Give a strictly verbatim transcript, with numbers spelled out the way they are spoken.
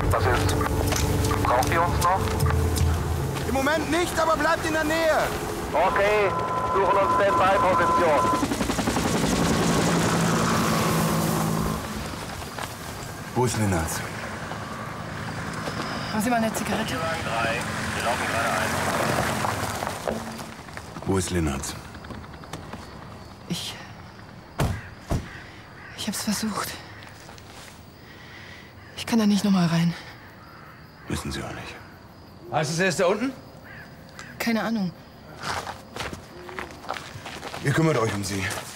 Was ist? Braucht ihr uns noch? Im Moment nicht, aber bleibt in der Nähe. Okay, suchen uns Standby-Position. Wo ist Lennartz? Haben Sie mal eine Zigarette? drei, wir laufen gerade ein. Wo ist Lennartz? Ich... Ich hab's versucht. Ich kann da nicht noch mal rein. Wissen Sie auch nicht. Heißt es, er ist da unten? Keine Ahnung. Ihr kümmert euch um sie.